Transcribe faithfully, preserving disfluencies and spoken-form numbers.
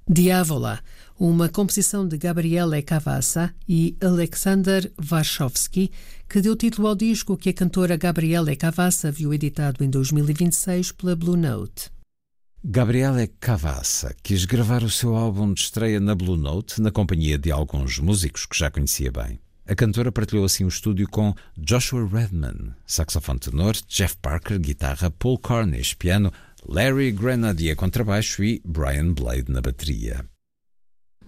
Diavola, uma composição de Gabriele Cavassa e Alexander Warshawski, que deu título ao disco que a cantora Gabriele Cavassa viu editado em dois mil e vinte e seis pela Blue Note. Gabriele Cavassa quis gravar o seu álbum de estreia na Blue Note na companhia de alguns músicos que já conhecia bem. A cantora partilhou assim o estúdio com Joshua Redman, saxofone tenor, Jeff Parker, guitarra, Paul Cornish, piano, Larry Grenadier, contrabaixo e Brian Blade na bateria.